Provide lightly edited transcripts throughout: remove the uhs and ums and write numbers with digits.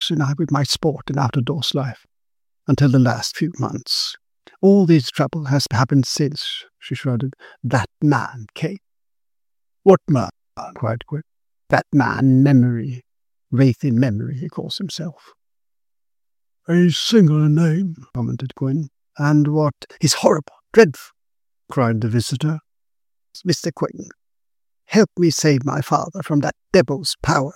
and I with my sport and out-of-doors life, until the last few months. All this trouble has happened since," she shrugged, "that man came." "What man?" cried Gwyn. "That man, Memory. Wraith in Memory, he calls himself." "A singular name," commented Gwyn. "And what is horrible, dreadful," cried the visitor. "Mr. Quinn, help me save my father from that devil's power."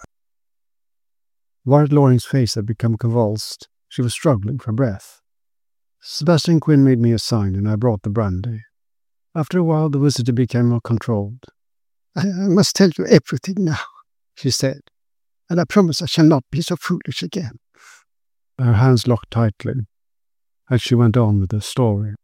Violet Loring's face had become convulsed. She was struggling for breath. Sebastian Quinn made me a sign, and I brought the brandy. After a while, the visitor became more controlled. "I must tell you everything now," she said, "and I promise I shall not be so foolish again." Her hands locked tightly as she went on with the story.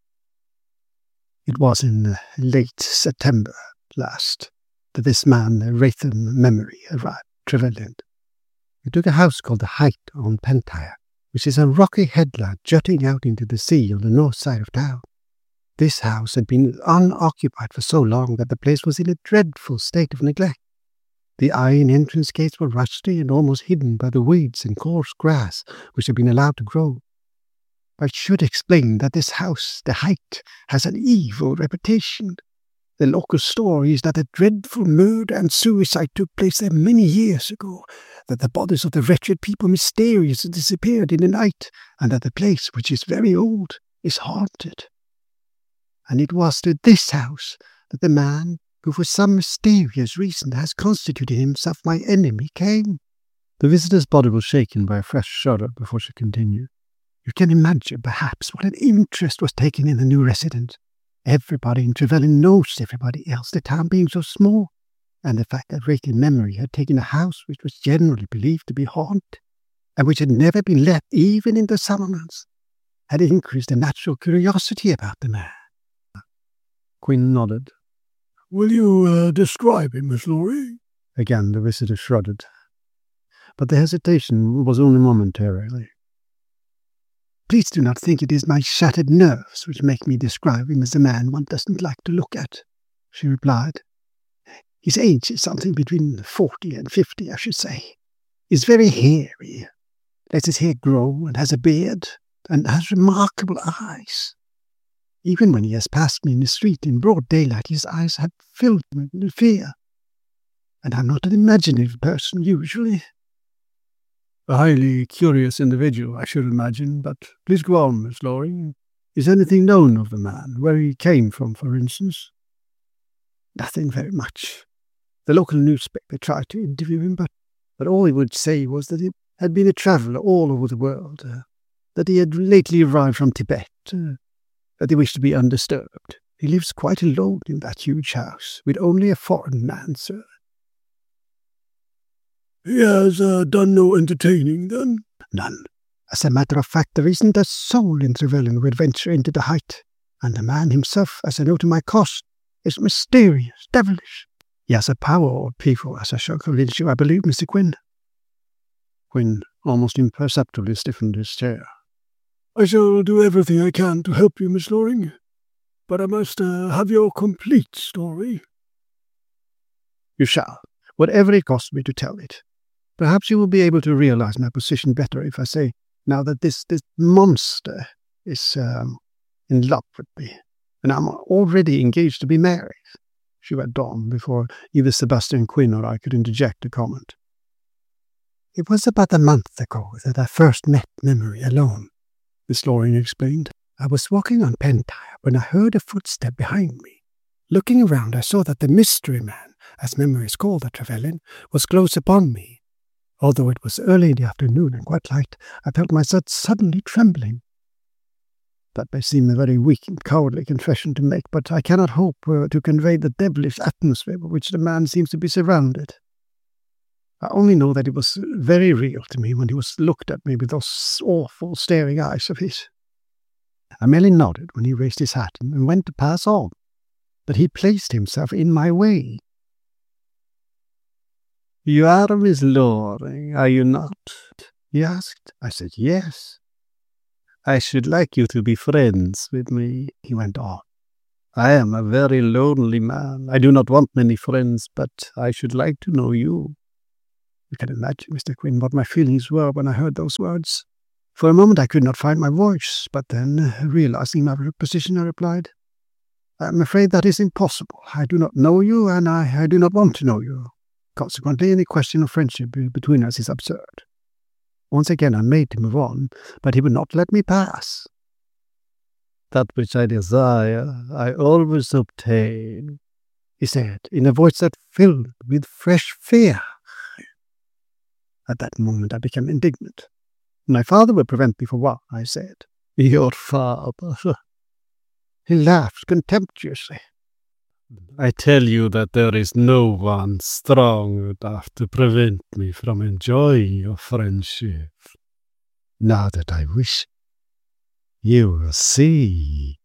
"It was in late September last that this man, Wraith in Memory, arrived at Trevelyan. He took a house called the Height on Pentyre, which is a rocky headland jutting out into the sea on the north side of town. This house had been unoccupied for so long that the place was in a dreadful state of neglect. The iron entrance gates were rusty and almost hidden by the weeds and coarse grass which had been allowed to grow. I should explain that this house, the Height, has an evil reputation. The local story is that a dreadful murder and suicide took place there many years ago, that the bodies of the wretched people mysteriously disappeared in the night, and that the place, which is very old, is haunted. And it was to this house that the man, who for some mysterious reason has constituted himself my enemy, came." The visitor's body was shaken by a fresh shudder before she continued. "You can imagine, perhaps, what an interest was taken in the new resident. Everybody in Trevelyan knows everybody else, the town being so small, and the fact that Wraith in Memory had taken a house which was generally believed to be haunted, and which had never been let even in the summer months, had increased the natural curiosity about the man." Quinn nodded. "Will you describe him, Miss Loring?" Again the visitor shrugged, but the hesitation was only momentary. "Please do not think it is my shattered nerves which make me describe him as a man one doesn't like to look at," she replied. "His age is something between 40 and 50, I should say. He's very hairy, lets his hair grow, and has a beard, and has remarkable eyes. Even when he has passed me in the street in broad daylight, his eyes have filled me with fear. And I'm not an imaginative person usually." "A highly curious individual, I should imagine, but please go on, Miss Loring. Is anything known of the man, where he came from, for instance?" "Nothing very much. The local newspaper tried to interview him, but all he would say was that he had been a traveller all over the world, that he had lately arrived from Tibet, that he wished to be undisturbed. He lives quite alone in that huge house, with only a foreign manservant." "He has done no entertaining, then?" "None. As a matter of fact, there isn't a soul in Trevelyan who would venture into the Height, and the man himself, as I know to my cost, is mysterious, devilish. He has a power over people, as I shall convince you, I believe, Mr. Quinn." Quinn almost imperceptibly stiffened his chair. "I shall do everything I can to help you, Miss Loring, but I must have your complete story." "You shall, whatever it costs me to tell it. Perhaps you will be able to realize my position better if I say now that this monster is in love with me, and I'm already engaged to be married," she went on, before either Sebastian Quinn or I could interject a comment. "It was about a month ago that I first met Memory alone," Miss Loring explained. "I was walking on Pentyre when I heard a footstep behind me. Looking around, I saw that the mystery man, as Memory is called at Trevelyan, was close upon me. Although it was early in the afternoon and quite light, I felt myself suddenly trembling. That may seem a very weak and cowardly confession to make, but I cannot hope to convey the devilish atmosphere by which the man seems to be surrounded. I only know that it was very real to me when he looked at me with those awful staring eyes of his. I merely nodded when he raised his hat and went to pass on, but he placed himself in my way." "You are Miss Loring, are you not?" he asked. I said yes. "I should like you to be friends with me," he went on. "I am a very lonely man. I do not want many friends, but I should like to know you. You can imagine, Mr. Quinn, what my feelings were when I heard those words. For a moment I could not find my voice, but then, realizing my position, I replied, "I am afraid that is impossible. I do not know you, and I do not want to know you. Consequently, any question of friendship between us is absurd." Once again I made him move on, but he would not let me pass. "That which I desire, I always obtain," he said, in a voice that filled with fresh fear. At that moment I became indignant. "My father will prevent me for what?" I said. "Your father?" He laughed contemptuously. "I tell you that there is no one strong enough to prevent me from enjoying your friendship. Now that I wish, you will see."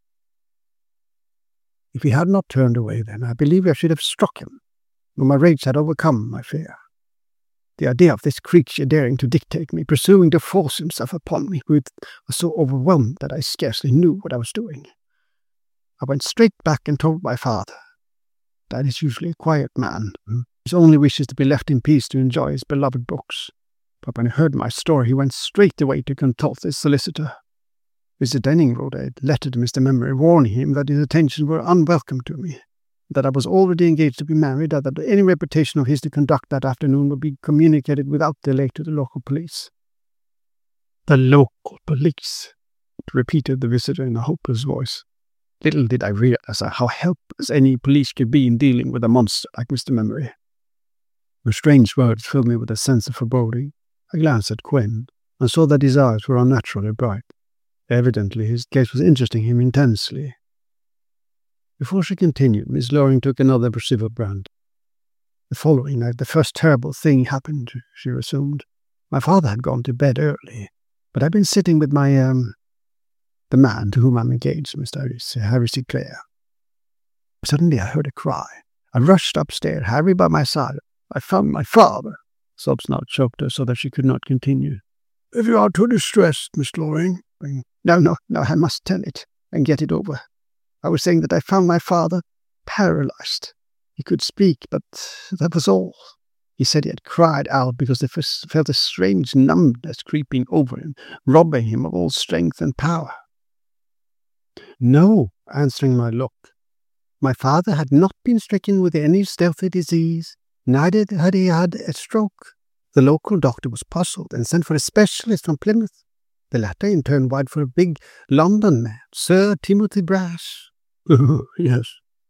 If he had not turned away then, I believe I should have struck him, but my rage had overcome my fear. The idea of this creature daring to dictate me, presuming to force himself upon me, was so overwhelmed that I scarcely knew what I was doing. I went straight back and told my father. Dad is usually a quiet man, whose only wish is to be left in peace to enjoy his beloved books. But when he heard my story, he went straight away to consult his solicitor. Mr. Denning wrote a letter to Mr. Memory warning him that his attentions were unwelcome to me, that I was already engaged to be married, and that any reputation of his to conduct that afternoon would be communicated without delay to the local police. "The local police," repeated the visitor in a hopeless voice. Little did I realize how helpless any police could be in dealing with a monster like Mr. Memory. The strange words filled me with a sense of foreboding. I glanced at Quinn, and saw that his eyes were unnaturally bright. Evidently his case was interesting him intensely. Before she continued, Miss Loring took another persimmon brand. "The following night the first terrible thing happened," she resumed. "My father had gone to bed early, but I'd been sitting with the man to whom I'm engaged, Mr. Harry Sinclair. Suddenly I heard a cry. I rushed upstairs, Harry by my side. I found my father." Sobs now choked her so that she could not continue. "If you are too distressed, Miss Loring—" No, I must tell it and get it over. I was saying that I found my father paralyzed. He could speak, but that was all. He said he had cried out because he felt a strange numbness creeping over him, robbing him of all strength and power. No, answering my look. My father had not been stricken with any stealthy disease, neither had he had a stroke. The local doctor was puzzled and sent for a specialist from Plymouth. The latter in turn wired for a big London man, Sir Timothy Brash. Yes.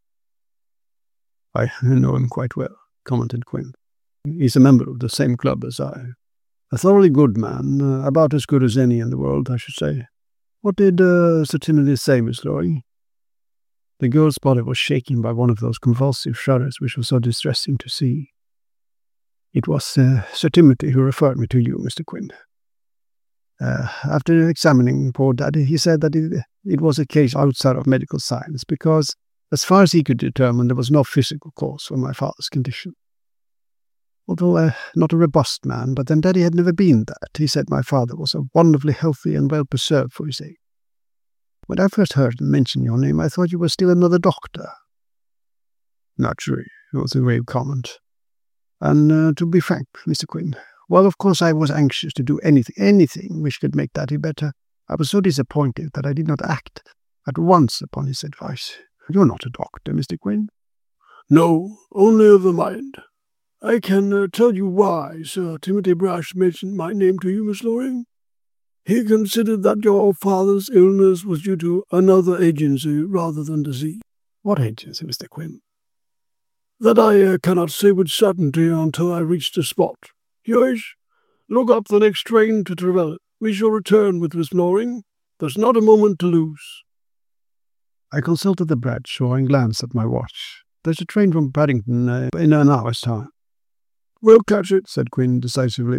I know him quite well, commented Quinn. He's a member of the same club as I. A thoroughly good man, about as good as any in the world, I should say. What did Sir Timothy say, Miss Loring? The girl's body was shaken by one of those convulsive shudders which was so distressing to see. It was Sir Timothy who referred me to you, Mr. Quinn. After examining poor Daddy, he said that it was a case outside of medical science because, as far as he could determine, there was no physical cause for my father's condition. Although not a robust man, but then Daddy had never been that. He said my father was wonderfully healthy and well preserved for his age. When I first heard him mention your name, I thought you were still another doctor. Naturally, it was a grave comment. And to be frank, Mr. Quinn, well, of course I was anxious to do anything which could make Daddy better. I was so disappointed that I did not act at once upon his advice. You're not a doctor, Mr. Quinn. No, only of the mind. I can tell you why Sir Timothy Brash mentioned my name to you, Miss Loring. He considered that your father's illness was due to another agency rather than disease. What agency, Mr. Quinn? That I cannot say with certainty until I reach the spot. Yes, look up the next train to Trevelle. We shall return with Miss Loring. There's not a moment to lose. I consulted the Bradshaw and glanced at my watch. There's a train from Paddington in an hour's time. We'll catch it, said Quinn decisively.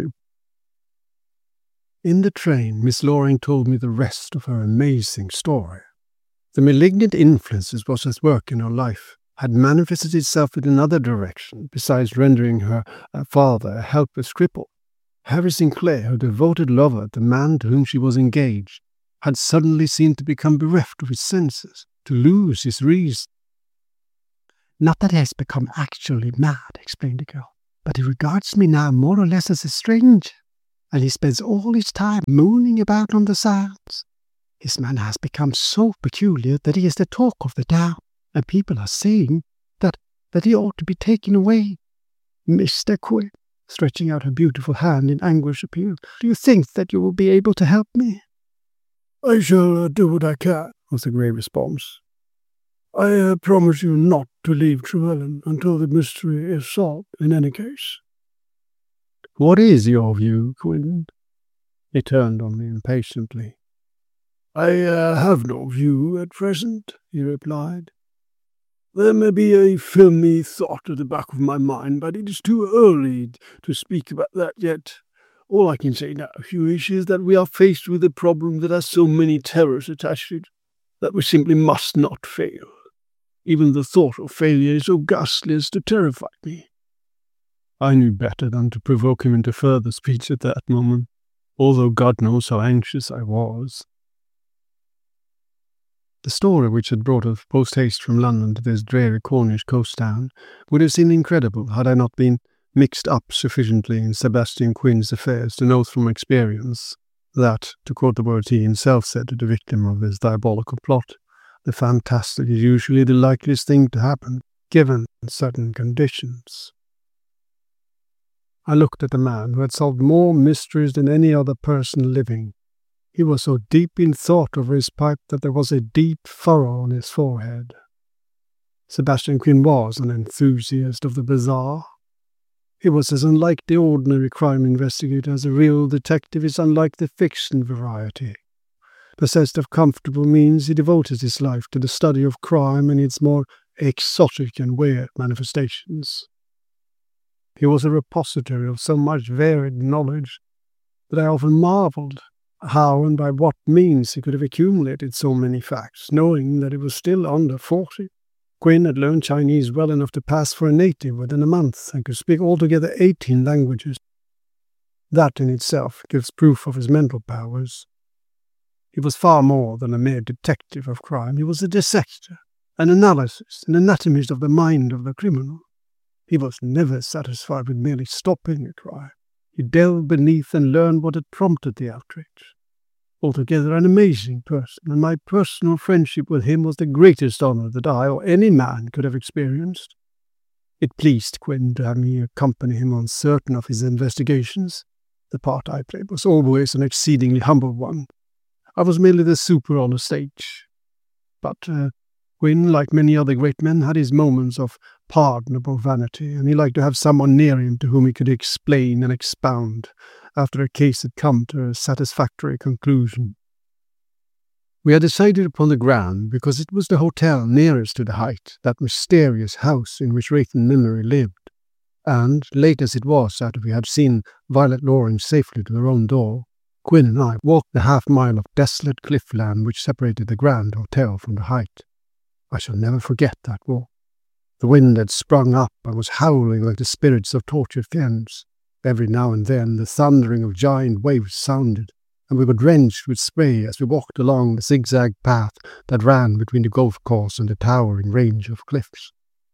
In the train, Miss Loring told me the rest of her amazing story. The malignant influence that was at work in her life had manifested itself in another direction, besides rendering her father a helpless cripple. Harry Sinclair, her devoted lover, the man to whom she was engaged, had suddenly seemed to become bereft of his senses, to lose his reason. Not that he has become actually mad, explained the girl, but he regards me now more or less as a stranger, and he spends all his time mooning about on the sands. His manner has become so peculiar that he is the talk of the town, and people are saying that he ought to be taken away. Mr. Quinn, stretching out her beautiful hand in anguish appeal, do you think that you will be able to help me? I shall do what I can, was the grey response. I promise you not to leave Trewellen until the mystery is solved in any case. What is your view, Quinn? He turned on me impatiently. I have no view at present, he replied. There may be a filmy thought at the back of my mind, but it is too early to speak about that yet. All I can say now, Hewish, is that we are faced with a problem that has so many terrors attached to it that we simply must not fail. Even the thought of failure is so ghastly as to terrify me. I knew better than to provoke him into further speech at that moment, although God knows how anxious I was. The story which had brought us post-haste from London to this dreary Cornish coast town would have seemed incredible had I not been mixed up sufficiently in Sebastian Quinn's affairs to know from experience that, to quote the words he himself said to the victim of this diabolical plot, the fantastic is usually the likeliest thing to happen, given certain conditions. I looked at the man who had solved more mysteries than any other person living. He was so deep in thought over his pipe that there was a deep furrow on his forehead. Sebastian Quinn was an enthusiast of the bizarre. He was as unlike the ordinary crime investigator as a real detective is unlike the fiction variety. Possessed of comfortable means, he devoted his life to the study of crime and its more exotic and weird manifestations. He was a repository of so much varied knowledge that I often marveled how and by what means he could have accumulated so many facts, knowing that he was still under 40. Quinn had learned Chinese well enough to pass for a native within a month and could speak altogether 18 languages. That in itself gives proof of his mental powers. He was far more than a mere detective of crime. He was a dissector, an analyst, an anatomist of the mind of the criminal. He was never satisfied with merely stopping a crime. He delved beneath and learned what had prompted the outrage. Altogether an amazing person, and my personal friendship with him was the greatest honour that I or any man could have experienced. It pleased Quinn to have me accompany him on certain of his investigations. The part I played was always an exceedingly humble one. I was merely the super on the stage. But Quinn, like many other great men, had his moments of pardonable vanity, and he liked to have someone near him to whom he could explain and expound after a case had come to a satisfactory conclusion. We had decided upon the Grand because it was the hotel nearest to the height, that mysterious house in which Wraithen Millery lived, and, late as it was after we had seen Violet Loring safely to her own door, Quinn and I walked the half-mile of desolate cliffland which separated the Grand Hotel from the height. I shall never forget that walk. The wind had sprung up and was howling like the spirits of tortured fiends. Every now and then the thundering of giant waves sounded, and we were drenched with spray as we walked along the zigzag path that ran between the golf course and the towering range of cliffs.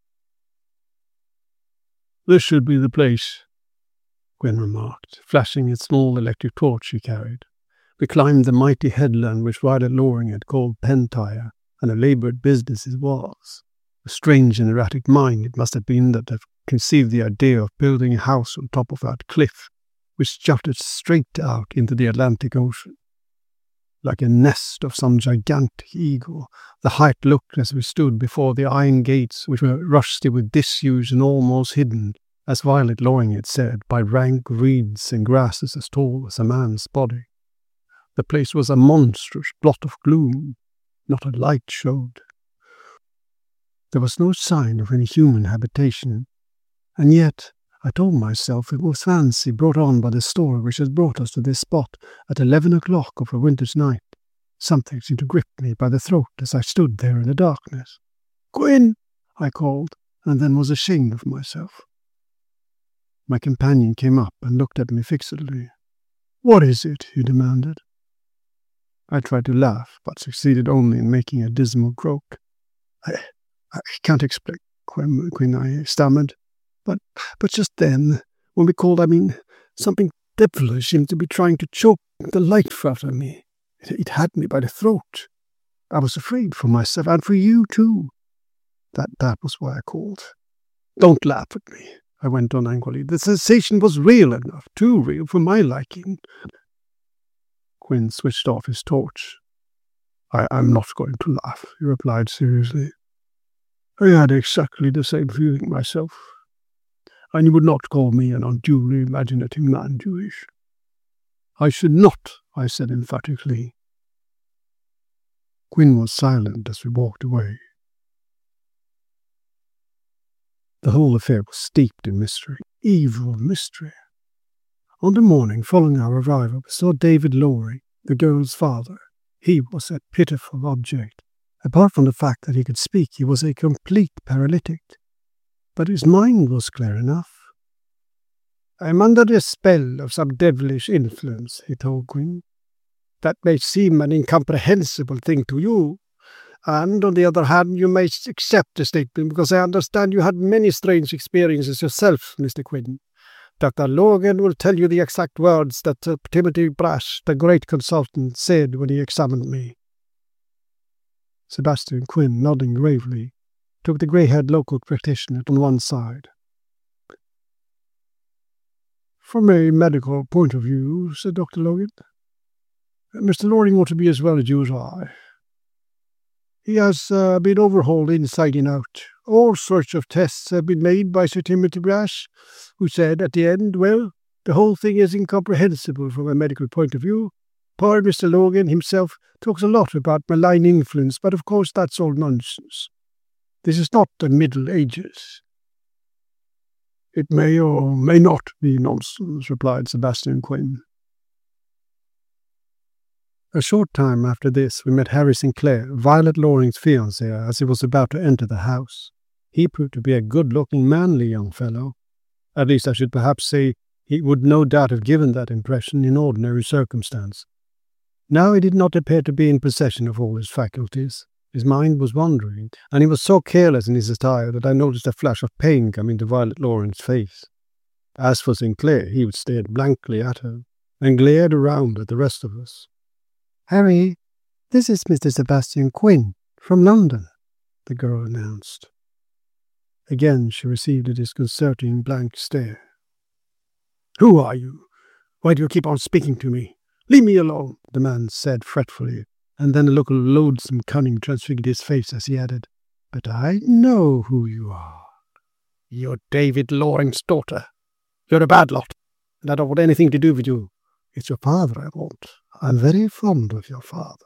"This should be the place," Quinn remarked, flashing a small electric torch she carried. We climbed the mighty headland which Violet Loring had called Pentyre, and a laboured business it was. A strange and erratic mind it must have been that had conceived the idea of building a house on top of that cliff, which jutted straight out into the Atlantic Ocean. Like a nest of some gigantic eagle, the height looked as we stood before the iron gates, which were rusty with disuse and almost hidden, as Violet Loring had said, by rank reeds and grasses as tall as a man's body. The place was a monstrous blot of gloom. Not a light showed. There was no sign of any human habitation, and yet I told myself it was fancy brought on by the story which had brought us to this spot at 11 o'clock of a winter's night. Something seemed to grip me by the throat as I stood there in the darkness. "Quinn!" I called, and then was ashamed of myself. My companion came up and looked at me fixedly. "What is it?" he demanded. I tried to laugh, but succeeded only in making a dismal croak. I can't explain, Quinn, I stammered. But just then, when we called, something devilish seemed to be trying to choke the life out of me. It had me by the throat. I was afraid for myself and for you too. That was why I called. Don't laugh at me, I went on angrily. The sensation was real enough, too real for my liking. Quinn switched off his torch. I'm not going to laugh, he replied seriously. I had exactly the same feeling myself. And you would not call me an unduly imaginative man, Jewish. I should not, I said emphatically. Quinn was silent as we walked away. The whole affair was steeped in mystery, evil mystery. On the morning following our arrival, we saw David Loring, the girl's father. He was a pitiful object. Apart from the fact that he could speak, he was a complete paralytic. But his mind was clear enough. I am under the spell of some devilish influence, he told Quinn. That may seem an incomprehensible thing to you, and on the other hand, you may accept the statement because I understand you had many strange experiences yourself, Mr. Quinn. Dr. Logan will tell you the exact words that Timothy Brash, the great consultant, said when he examined me. Sebastian Quinn, nodding gravely, took the grey-haired local practitioner on one side. From a medical point of view, said Dr. Logan, Mr. Loring ought to be as well as you as I. He has been overhauled inside and out. All sorts of tests have been made by Sir Timothy Brash, who said at the end, well, the whole thing is incomprehensible from a medical point of view. Poor Mr. Logan himself talks a lot about malign influence, but of course that's all nonsense. This is not the Middle Ages. It may or may not be nonsense, replied Sebastian Quinn. A short time after this, we met Harry Sinclair, Violet Loring's fiancé, as he was about to enter the house. He proved to be a good-looking, manly young fellow. At least I should perhaps say he would no doubt have given that impression in ordinary circumstance. Now he did not appear to be in possession of all his faculties. His mind was wandering, and he was so careless in his attire that I noticed a flash of pain come into Violet Loring's face. As for Sinclair, he stared blankly at her, and glared around at the rest of us. Harry, this is Mr. Sebastian Quinn, from London, the girl announced. Again she received a disconcerting blank stare. Who are you? Why do you keep on speaking to me? Leave me alone, the man said fretfully, and then a look of loathsome cunning transfigured his face as he added, But I know who you are. You're David Loring's daughter. You're a bad lot, and I don't want anything to do with you. It's your father I want. I'm very fond of your father.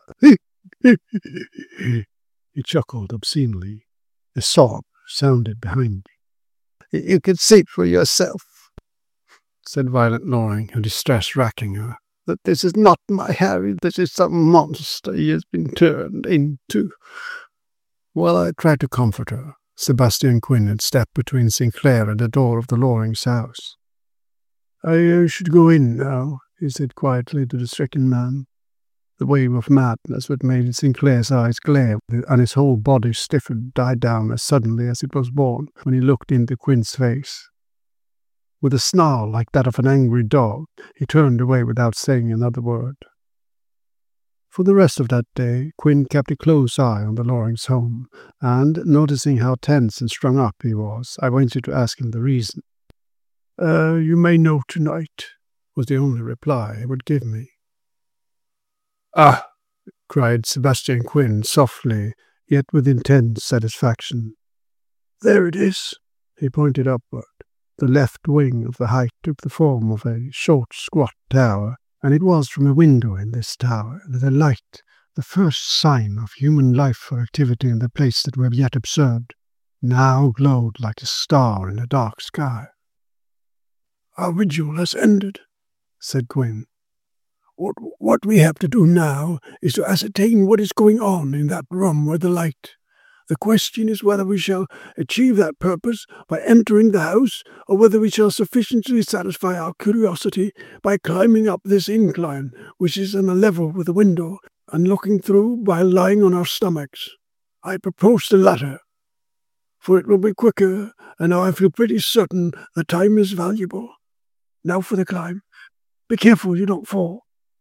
He chuckled obscenely. A sob sounded behind me. You can see for yourself, said Violet Loring, her distress racking her, that this is not my Harry, this is some monster he has been turned into. While I tried to comfort her, Sebastian Quinn had stepped between Sinclair and the door of the Loring's house. I should go in now, he said quietly to the stricken man. The wave of madness that made Sinclair's eyes glare and his whole body stiffened died down as suddenly as it was born when he looked into Quinn's face. With a snarl like that of an angry dog, he turned away without saying another word. For the rest of that day, Quinn kept a close eye on the Loring's home, and, noticing how tense and strung up he was, I ventured to ask him the reason. You may know tonight, was the only reply he would give me. Ah, cried Sebastian Quinn softly, yet with intense satisfaction. There it is. He pointed upward. The left wing of the height took the form of a short, squat tower, and it was from a window in this tower that a light, the first sign of human life or activity in the place that we have yet observed, now glowed like a star in a dark sky. Our vigil has ended, said Quinn. What we have to do now is to ascertain what is going on in that room where the light. The question is whether we shall achieve that purpose by entering the house, or whether we shall sufficiently satisfy our curiosity by climbing up this incline, which is on a level with the window, and looking through by lying on our stomachs. I propose the latter. for it will be quicker, and now I feel pretty certain that time is valuable. Now for the climb. Be careful you don't fall."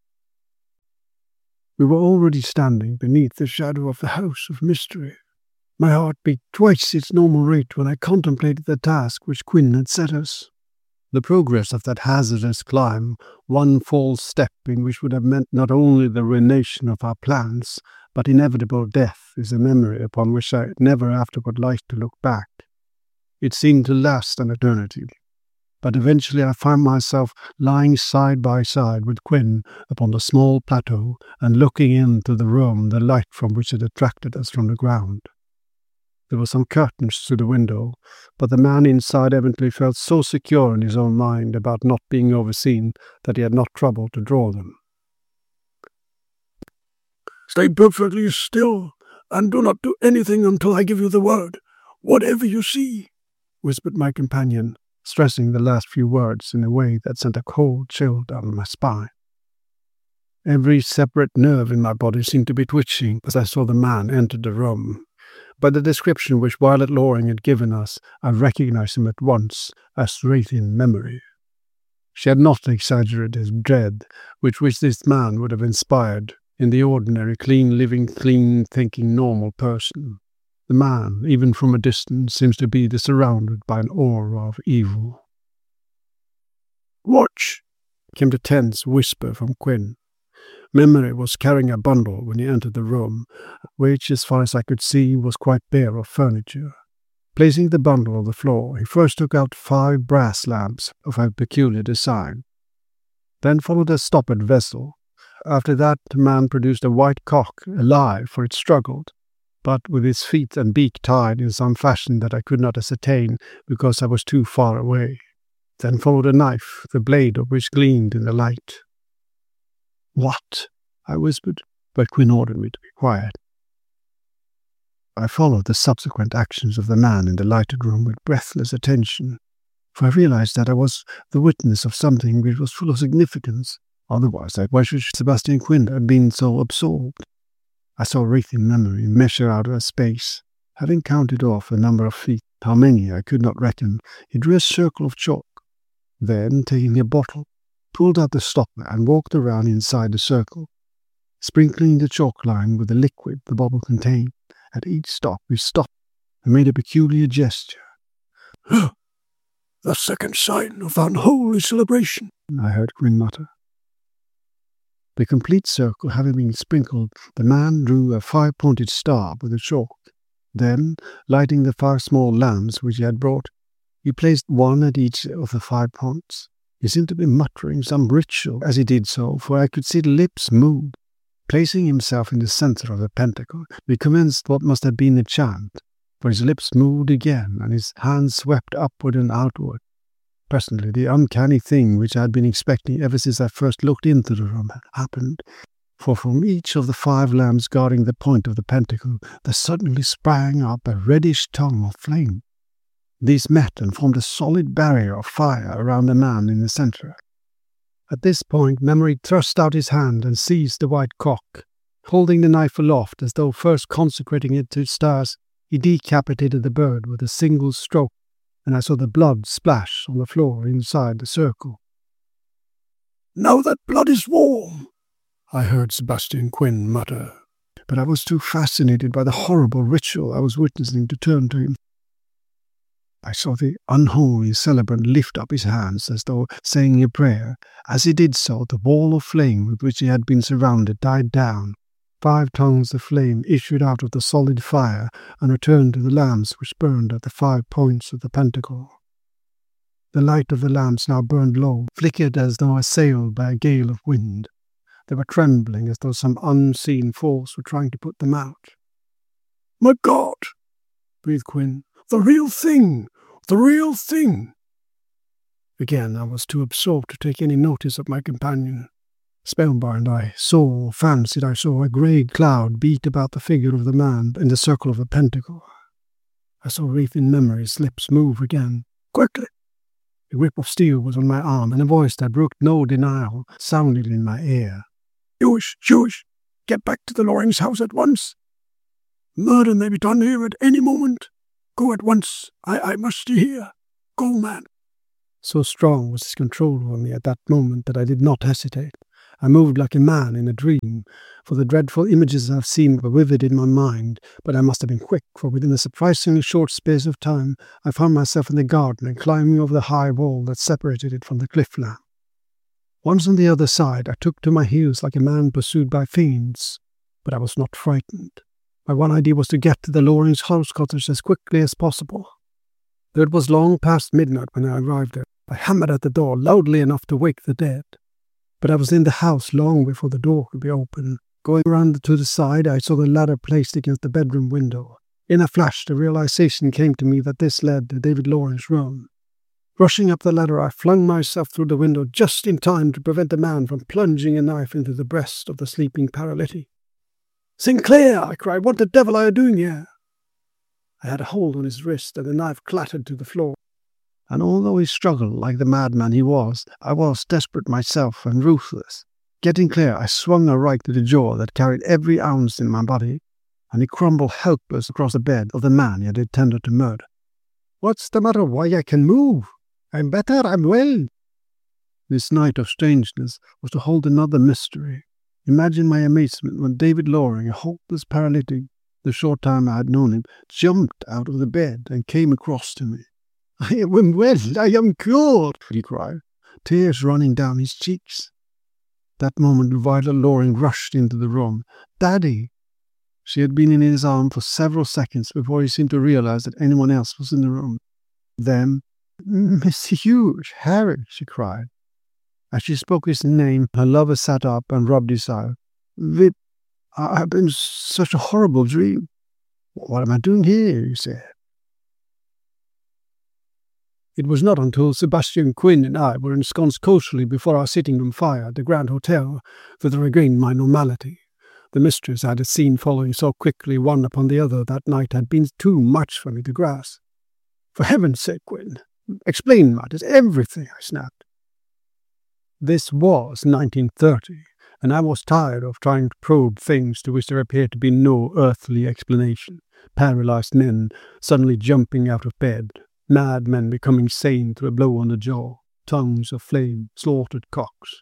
We were already standing beneath the shadow of the House of Mystery. My heart beat twice its normal rate when I contemplated the task which Quinn had set us. The progress of that hazardous climb, one false step in which would have meant not only the ruination of our plans, but inevitable death, is a memory upon which I never afterward liked to look back. It seemed to last an eternity. But eventually I found myself lying side by side with Quinn upon the small plateau and looking into the room, the light from which had attracted us from the ground. There were some curtains to the window, but the man inside evidently felt so secure in his own mind about not being overseen that he had not troubled to draw them. "Stay perfectly still, and do not do anything until I give you the word, whatever you see," whispered my companion, stressing the last few words in a way that sent a cold chill down my spine. Every separate nerve in my body seemed to be twitching as I saw the man enter the room. By the description which Violet Loring had given us, I recognized him at once as Wraithin Memory. She had not exaggerated his dread, which this man would have inspired in the ordinary, clean-living, clean-thinking, normal person. The man, even from a distance, seems to be surrounded by an aura of evil. "Watch!" came the tense whisper from Quinn. Memory was carrying a bundle when he entered the room, which, as far as I could see, was quite bare of furniture. Placing the bundle on the floor, he first took out 5 brass lamps of a peculiar design. Then followed a stoppered vessel. After that, the man produced a white cock, alive, for it struggled, but with its feet and beak tied in some fashion that I could not ascertain because I was too far away. Then followed a knife, the blade of which gleamed in the light. "What?" I whispered, but Quinn ordered me to be quiet. I followed the subsequent actions of the man in the lighted room with breathless attention, for I realized that I was the witness of something which was full of significance. Otherwise, why should Sebastian Quinn have been so absorbed? I saw Wraithin Memory measure out a space. Having counted off a number of feet, how many I could not reckon, he drew a circle of chalk. Then, taking a bottle, pulled out the stopper and walked around inside the circle, sprinkling the chalk line with the liquid the bottle contained. At each stop we stopped and made a peculiar gesture. "The second sign of unholy celebration," I heard Quinn mutter. The complete circle having been sprinkled, the man drew a 5-pointed star with the chalk. Then, lighting the 5 small lamps which he had brought, he placed one at each of the 5 points. He seemed to be muttering some ritual as he did so, for I could see the lips move. Placing himself in the center of the pentacle, we commenced what must have been a chant, for his lips moved again, and his hands swept upward and outward. Presently, the uncanny thing which I had been expecting ever since I first looked into the room happened, for from each of the 5 lamps guarding the point of the pentacle, there suddenly sprang up a reddish tongue of flame. These met and formed a solid barrier of fire around the man in the center. At this point, Memory thrust out his hand and seized the white cock. Holding the knife aloft as though first consecrating it to stars, he decapitated the bird with a single stroke, and I saw the blood splash on the floor inside the circle. "Now that blood is warm," I heard Sebastian Quinn mutter. But I was too fascinated by the horrible ritual I was witnessing to turn to him. I saw the unholy celebrant lift up his hands as though saying a prayer. As he did so, the wall of flame with which he had been surrounded died down. 5 tongues of flame issued out of the solid fire and returned to the lamps which burned at the 5 points of the pentacle. The light of the lamps now burned low, flickered as though assailed by a gale of wind. They were trembling as though some unseen force were trying to put them out. "My God!" breathed Quinn. "The real thing! The real thing!" Again, I was too absorbed to take any notice of my companion. Spellbound, I fancied I saw a grey cloud beat about the figure of the man in the circle of the pentacle. I saw Wraithin Memory's lips move again. "Quickly!" A grip of steel was on my arm, and a voice that brooked no denial sounded in my ear. Jewish, get back to the Loring's house at once. Murder may be done here at any moment. Go at once. I must stay here. Go, man. So strong was his control over me at that moment that I did not hesitate. I moved like a man in a dream, for the dreadful images I have seen were vivid in my mind, but I must have been quick, for within a surprisingly short space of time I found myself in the garden and climbing over the high wall that separated it from the cliffland. Once on the other side, I took to my heels like a man pursued by fiends, but I was not frightened. My one idea was to get to the Lorings' house cottage as quickly as possible. Though it was long past midnight when I arrived there, I hammered at the door loudly enough to wake the dead. But I was in the house long before the door could be opened. Going round to the side, I saw the ladder placed against the bedroom window. In a flash, the realization came to me that this led to David Loring's room. Rushing up the ladder, I flung myself through the window just in time to prevent the man from plunging a knife into the breast of the sleeping paralytic. "Sinclair!" I cried. "What the devil are you doing here?" I had a hold on his wrist, and the knife clattered to the floor. And although he struggled like the madman he was, I was desperate myself and ruthless. Getting clear, I swung a right to the jaw that carried every ounce in my body, and he crumbled helpless across the bed of the man he had intended to murder. "What's the matter? Why, I can move. I'm better, I'm well." This night of strangeness was to hold another mystery. Imagine my amazement when David Loring, a hopeless paralytic, the short time I had known him, jumped out of the bed and came across to me. "I am well, I am cured," he cried, tears running down his cheeks. That moment Violet Loring rushed into the room. "Daddy!" She had been in his arms for several seconds before he seemed to realize that anyone else was in the room. Then, "Mr. Hughes, Harry," she cried. As she spoke his name, her lover sat up and rubbed his eye. "I've been such a horrible dream. What am I doing here?" he said. It was not until Sebastian Quinn and I were ensconced cozially before our sitting-room fire at the Grand Hotel that I regained my normality. The mistress I had seen following so quickly one upon the other that night had been too much for me to grasp. "For heaven's sake, Quinn, explain matters, everything," I snapped. This was 1930, and I was tired of trying to probe things to which there appeared to be no earthly explanation. Paralyzed men suddenly jumping out of bed, mad men becoming sane through a blow on the jaw, tongues of flame, slaughtered cocks.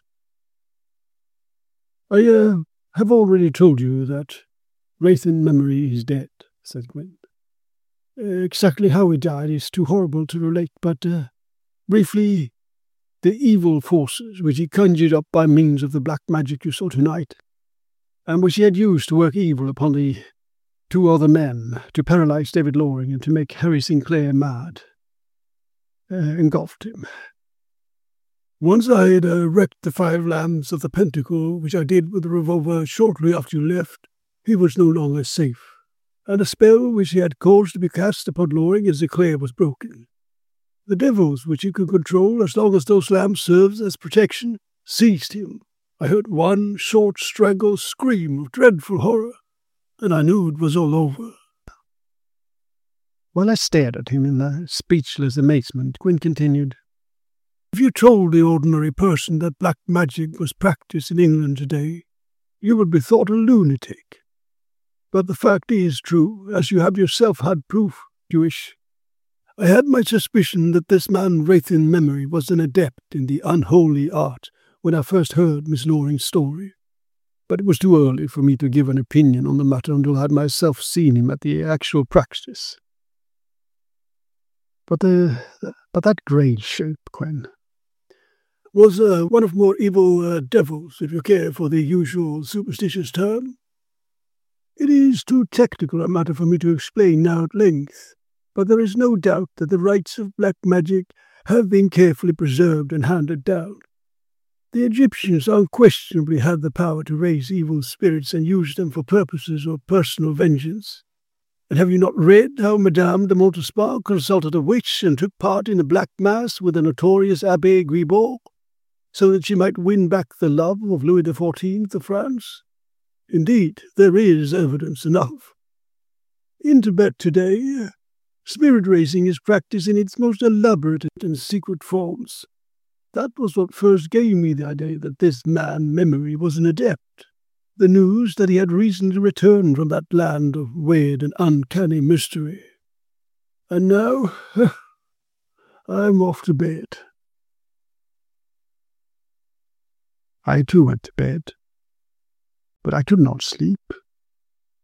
"I have already told you that Wraithen Memory is dead," said Gwyn. "Exactly how he died is too horrible to relate, but briefly, the evil forces which he conjured up by means of the black magic you saw tonight, and which he had used to work evil upon the two other men, to paralyze David Loring and to make Harry Sinclair mad, engulfed him. Once I had wrecked the 5 lamps of the Pentacle, which I did with the revolver shortly after you left, he was no longer safe, and the spell which he had caused to be cast upon Loring as Sinclair was broken. The devils which he could control as long as those lamps served as protection seized him. I heard one short strangled scream of dreadful horror, and I knew it was all over." While I stared at him in speechless amazement, Quinn continued, "If you told the ordinary person that black magic was practiced in England today, you would be thought a lunatic. But the fact is true, as you have yourself had proof, Jewish. I had my suspicion that this man Wraithen Memory was an adept in the unholy art when I first heard Miss Loring's story. But it was too early for me to give an opinion on the matter until I had myself seen him at the actual practice." But that grey shape, Quinn, was one of more evil devils, if you care for the usual superstitious term. It is too technical a matter for me to explain now at length, but there is no doubt that the rites of black magic have been carefully preserved and handed down. The Egyptians unquestionably had the power to raise evil spirits and use them for purposes of personal vengeance. And have you not read how Madame de Montespan consulted a witch and took part in a black mass with the notorious Abbé Guibord, so that she might win back the love of Louis XIV of France? Indeed, there is evidence enough. In Tibet today, spirit raising is practiced in its most elaborate and secret forms. That was what first gave me the idea that this man Memory was an adept. The news that he had recently returned from that land of weird and uncanny mystery. And now, I'm off to bed. I too went to bed, but I could not sleep.